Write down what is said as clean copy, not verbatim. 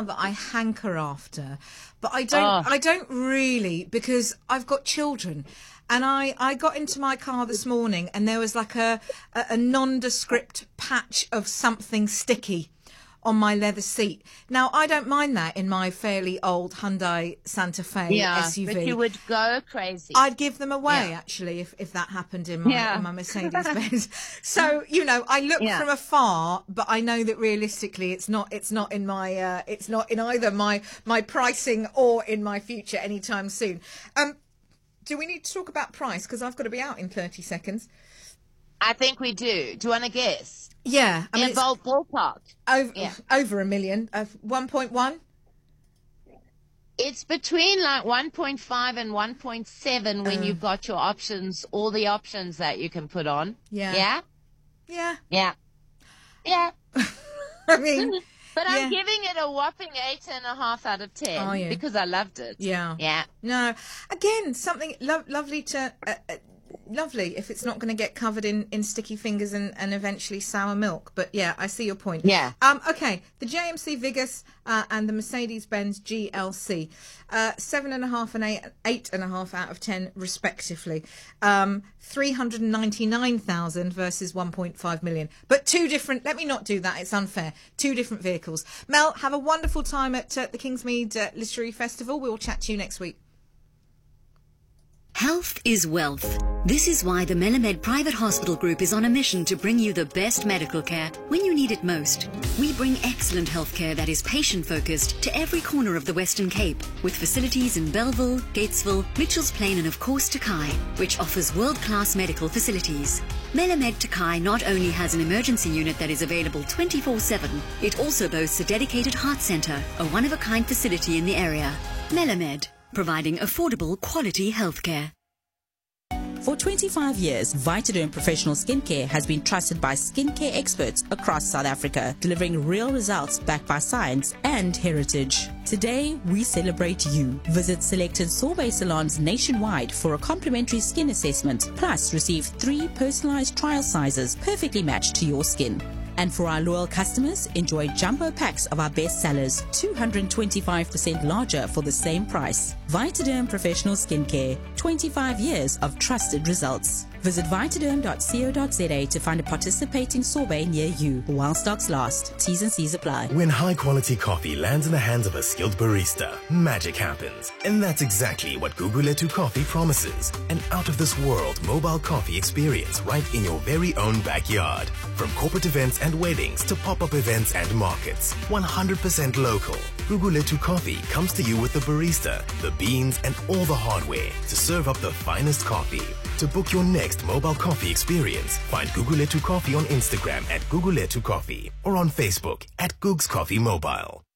car that I hanker after, but I don't really, because I've got children. And I got into my car this morning and there was like a nondescript patch of something sticky on my leather seat. Now, I don't mind that in my fairly old Hyundai Santa Fe SUV. But you would go crazy. I'd give them away, actually, if that happened in my Mercedes-Benz. So, you know, I look from afar, but I know that realistically it's not in my it's not in either my pricing or in my future anytime soon. Do we need to talk about price? Because I've got to be out in 30 seconds. I think we do. Do you want to guess? Yeah. I mean, ballpark. Over $1 million. 1.1? It's between like 1.5 and 1.7 when you've got your options, all the options that you can put on. Yeah. Yeah? Yeah. Yeah. Yeah. I mean... But I'm giving it a whopping 8.5 out of 10 because I loved it. Yeah. Yeah. No. Again, something lovely to... lovely if it's not going to get covered in sticky fingers and eventually sour milk. But yeah, I see your point. Yeah. Okay, the JMC Vigus and the Mercedes-Benz GLC, 7.5 and 8.5 out of 10 respectively. 399,000 versus 1.5 million. But two different. Let me not do that. It's unfair. Two different vehicles. Mel, have a wonderful time at the Kingsmead Literary Festival. We will chat to you next week. Health is wealth. This is why the Melamed Private Hospital Group is on a mission to bring you the best medical care when you need it most. We bring excellent health care that is patient-focused to every corner of the Western Cape, with facilities in Belleville, Gatesville, Mitchells Plain and of course Takai, which offers world-class medical facilities. Melamed Takai not only has an emergency unit that is available 24/7, it also boasts a dedicated heart centre, a one-of-a-kind facility in the area. Melamed, providing affordable, quality healthcare. For 25 years, Vitaderm Professional Skincare has been trusted by skincare experts across South Africa, delivering real results backed by science and heritage. Today, we celebrate you. Visit selected Sorbet salons nationwide for a complimentary skin assessment, plus receive 3 personalized trial sizes perfectly matched to your skin. And for our loyal customers, enjoy jumbo packs of our best sellers, 225% larger for the same price. Vitaderm Professional Skincare, 25 years of trusted results. Visit vitaderm.co.za to find a participating sorbet near you. While stocks last, T's and C's apply. When high-quality coffee lands in the hands of a skilled barista, magic happens. And that's exactly what Guguletu Coffee promises. An out-of-this-world mobile coffee experience right in your very own backyard. From corporate events and weddings to pop-up events and markets. 100% local. Guguletu Coffee comes to you with the barista, the beans, and all the hardware to serve up the finest coffee. To book your next mobile coffee experience, find Guguletu Coffee on Instagram at Guguletu Coffee or on Facebook at Googs Coffee Mobile.